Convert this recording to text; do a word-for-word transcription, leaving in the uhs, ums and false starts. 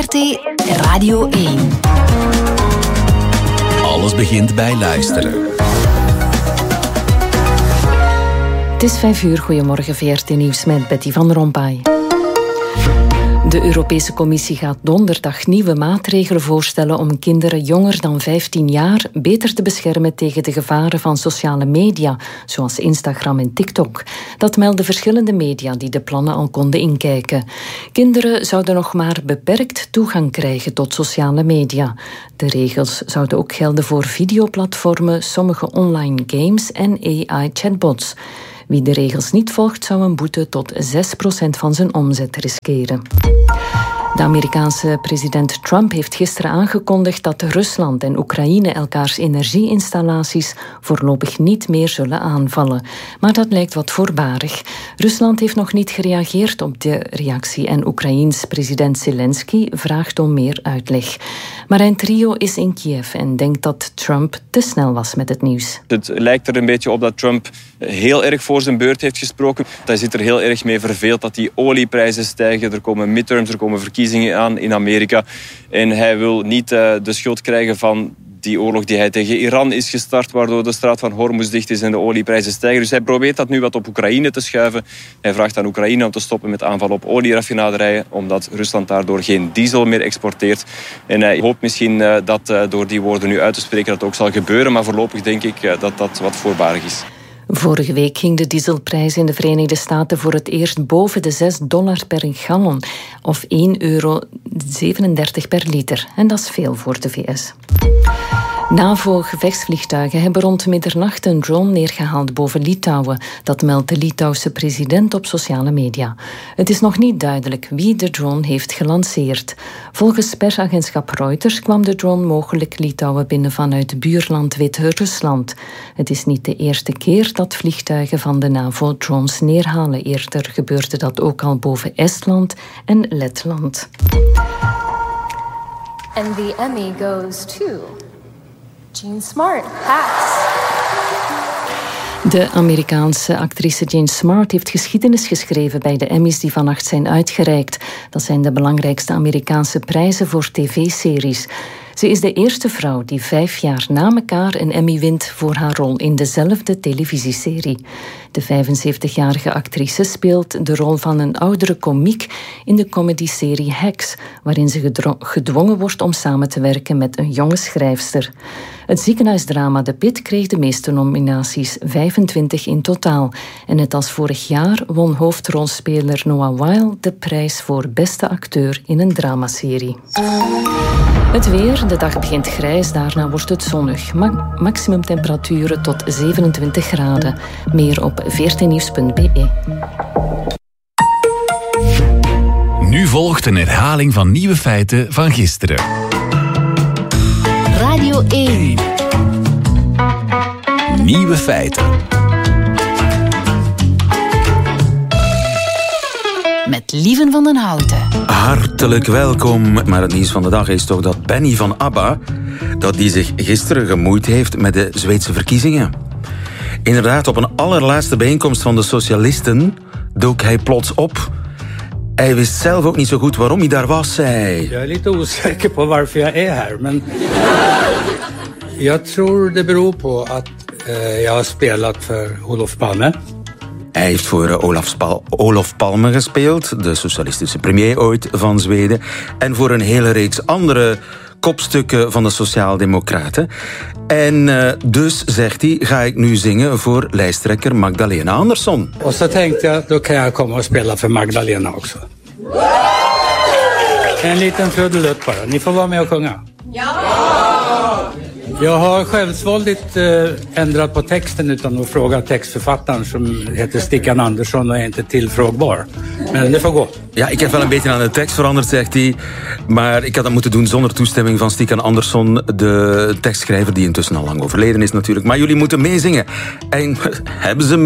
V R T Radio één. Alles begint bij luisteren. Het is vijf uur. Goedemorgen, V R T Nieuws met Betty van Rompuy. De Europese Commissie gaat donderdag nieuwe maatregelen voorstellen om kinderen jonger dan vijftien jaar beter te beschermen tegen de gevaren van sociale media, zoals Instagram en TikTok. Dat melden verschillende media die de plannen al konden inkijken. Kinderen zouden nog maar beperkt toegang krijgen tot sociale media. De regels zouden ook gelden voor videoplatformen, sommige online games en A I-chatbots. Wie de regels niet volgt, zou een boete tot zes procent van zijn omzet riskeren. De Amerikaanse president Trump heeft gisteren aangekondigd dat Rusland en Oekraïne elkaars energieinstallaties voorlopig niet meer zullen aanvallen. Maar dat lijkt wat voorbarig. Rusland heeft nog niet gereageerd op de reactie en Oekraïens president Zelensky vraagt om meer uitleg. Marijn Trio is in Kiev en denkt dat Trump te snel was met het nieuws. Het lijkt er een beetje op dat Trump heel erg voor zijn beurt heeft gesproken. Hij zit er heel erg mee verveeld dat die olieprijzen stijgen. Er komen midterms, er komen verkiezingen aan in Amerika. En hij wil niet uh, de schuld krijgen van die oorlog die hij tegen Iran is gestart, waardoor de straat van Hormuz dicht is en de olieprijzen stijgen. Dus hij probeert dat nu wat op Oekraïne te schuiven. Hij vraagt aan Oekraïne om te stoppen met aanvallen op olieraffinaderijen, omdat Rusland daardoor geen diesel meer exporteert. En hij hoopt misschien uh, dat uh, door die woorden nu uit te spreken dat ook zal gebeuren, maar voorlopig denk ik uh, dat dat wat voorbarig is. Vorige week ging de dieselprijs in de Verenigde Staten voor het eerst boven de zes dollar per gallon, of één euro zevenendertig per liter. En dat is veel voor de V S. NAVO-gevechtsvliegtuigen hebben rond middernacht een drone neergehaald boven Litouwen. Dat meldt de Litouwse president op sociale media. Het is nog niet duidelijk wie de drone heeft gelanceerd. Volgens persagentschap Reuters kwam de drone mogelijk Litouwen binnen vanuit buurland Wit-Rusland. Het is niet de eerste keer dat vliegtuigen van de NAVO drones neerhalen. Eerder gebeurde dat ook al boven Estland en Letland. And the Emmy goes to Jean Smart. Pass. De Amerikaanse actrice Jean Smart heeft geschiedenis geschreven bij de Emmys die vannacht zijn uitgereikt. Dat zijn de belangrijkste Amerikaanse prijzen voor tv-series. Ze is de eerste vrouw die vijf jaar na elkaar een Emmy wint voor haar rol in dezelfde televisieserie. De vijfenzeventigjarige actrice speelt de rol van een oudere komiek in de comedyserie Hacks, waarin ze gedro- gedwongen wordt om samen te werken met een jonge schrijfster. Het ziekenhuisdrama The Pit kreeg de meeste nominaties, vijfentwintig in totaal. En net als vorig jaar won hoofdrolspeler Noah Wyle de prijs voor beste acteur in een dramaserie. Het weer, de dag begint grijs, daarna wordt het zonnig. Ma- maximumtemperaturen tot zevenentwintig graden. Meer op v r t nieuws punt b e. Nu volgt een herhaling van nieuwe feiten van gisteren. Radio één. Nieuwe feiten. Met Lieven van den Houten. Hartelijk welkom. Maar het nieuws van de dag is toch dat Benny van ABBA, dat die zich gisteren gemoeid heeft met de Zweedse verkiezingen. Inderdaad, op een allerlaatste bijeenkomst van de socialisten dook hij plots op. Hij wist zelf ook niet zo goed waarom hij daar was, zei. Jag är lite osäker på varför jag är här, men jag tror det beror på att eh, jag har spelat för Olof Palme. Hij heeft voor uh, Olaf, Spal- Olof Palme gespeeld, de socialistische premier ooit van Zweden, en voor een hele reeks andere kopstukken van de Sociaaldemocraten. En uh, dus, zegt hij, ga ik nu zingen voor lijsttrekker Magdalena Andersson. Och så tänkte jag, då kan jag komma och spela för Magdalena också. En liten trudelutt bara. Ni får vara med och sjunga. Ja! Jag har självsvåldigt eh, ändrat på texten utan att fråga textförfattaren som heter Stickan Andersson och är inte tillfrågbar. Men det får gå. Ja, ik heb wel een beetje aan de tekst veranderd, zegt hij. Maar ik had dat moeten doen zonder toestemming van Stickan Andersson, de tekstschrijver die intussen al lang overleden is natuurlijk. Maar jullie moeten meezingen. En hebben ze